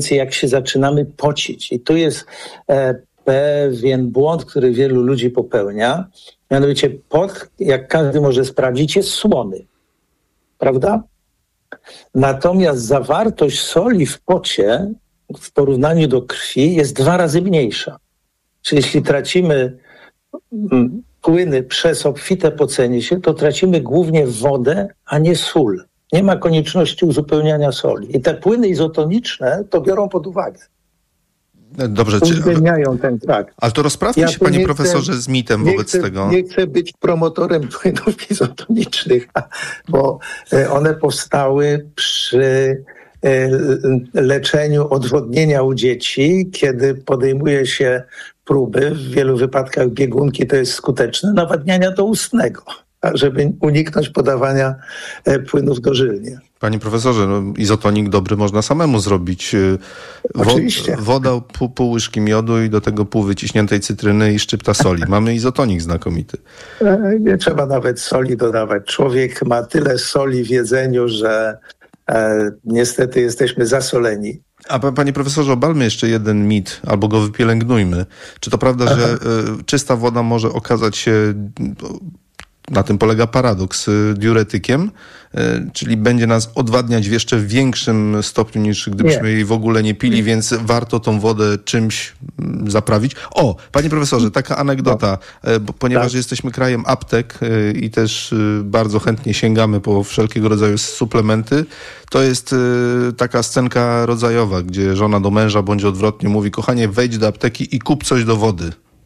jak się zaczynamy pocić. I tu jest pewien błąd, który wielu ludzi popełnia. Mianowicie pot, jak każdy może sprawdzić, jest słony. Prawda? Natomiast zawartość soli w pocie w porównaniu do krwi jest 2 razy mniejsza. Czyli jeśli tracimy płyny przez obfite pocenie się, to tracimy głównie wodę, a nie sól. Nie ma konieczności uzupełniania soli. I te płyny izotoniczne to biorą pod uwagę. Dobrze. Uwzględniają ten trakt. Ale to rozprawmy się, panie profesorze, z mitem wobec tego. Nie chcę być promotorem płynów izotonicznych, bo one powstały przy leczeniu odwodnienia u dzieci, kiedy podejmuje się próby, w wielu wypadkach biegunki to jest skuteczne, nawadniania doustnego, żeby uniknąć podawania płynów dożylnie. Panie profesorze, izotonik dobry można samemu zrobić. Oczywiście. Woda, pół łyżki miodu i do tego pół wyciśniętej cytryny i szczypta soli. Mamy izotonik znakomity. Nie trzeba nawet soli dodawać. Człowiek ma tyle soli w jedzeniu, że niestety jesteśmy zasoleni. A panie profesorze, obalmy jeszcze jeden mit, albo go wypielęgnujmy. Czy to prawda, że czysta woda może okazać się, na tym polega paradoks, diuretykiem, czyli będzie nas odwadniać w jeszcze większym stopniu niż gdybyśmy jej w ogóle nie pili, więc warto tą wodę czymś zaprawić. O, panie profesorze, taka anegdota, ponieważ jesteśmy krajem aptek i też bardzo chętnie sięgamy po wszelkiego rodzaju suplementy, to jest taka scenka rodzajowa, gdzie żona do męża bądź odwrotnie mówi: kochanie, wejdź do apteki i kup coś do wody.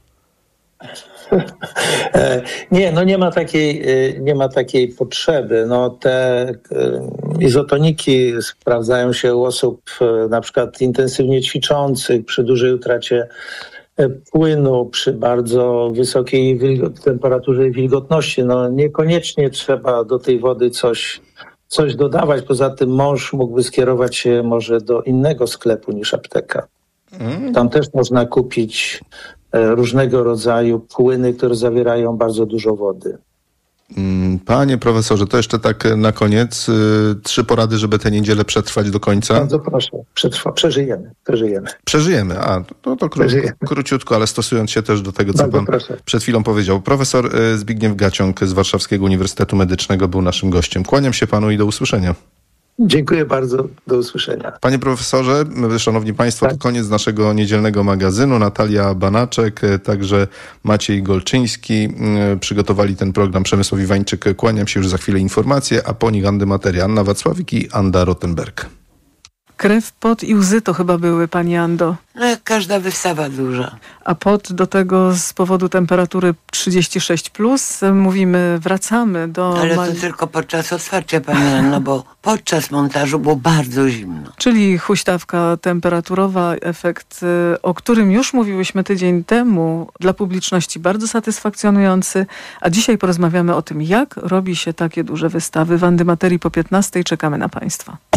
Nie ma takiej potrzeby. Te izotoniki sprawdzają się u osób na przykład intensywnie ćwiczących, przy dużej utracie płynu, przy bardzo wysokiej temperaturze i wilgotności. Niekoniecznie trzeba do tej wody coś dodawać. Poza tym mąż mógłby skierować się może do innego sklepu niż apteka. Tam też można kupić różnego rodzaju płyny, które zawierają bardzo dużo wody. Panie profesorze, to jeszcze tak na koniec 3 porady, żeby tę niedzielę przetrwać do końca. Bardzo proszę, przeżyjemy. Przeżyjemy, to króciutko, ale stosując się też do tego, co pan przed chwilą powiedział. Profesor Zbigniew Gaciąg z Warszawskiego Uniwersytetu Medycznego był naszym gościem. Kłaniam się panu i do usłyszenia. Dziękuję bardzo, do usłyszenia. Panie profesorze, szanowni państwo, to koniec naszego niedzielnego magazynu. Natalia Banaczek, także Maciej Golczyński przygotowali ten program. Przemysław Iwańczyk, kłaniam się, już za chwilę informacje, a po nich Anny Materia, Anna Wacławik i Anda Rottenberg. Krew, pot i łzy to chyba były, pani Ando. Jak każda wystawa duża. A pot do tego z powodu temperatury 36+, mówimy, wracamy do... Ale to tylko podczas otwarcia, pani Anno, bo podczas montażu było bardzo zimno. Czyli huśtawka temperaturowa, efekt, o którym już mówiłyśmy tydzień temu, dla publiczności bardzo satysfakcjonujący. A dzisiaj porozmawiamy o tym, jak robi się takie duże wystawy. W Andy Materii po 15:00 czekamy na państwa.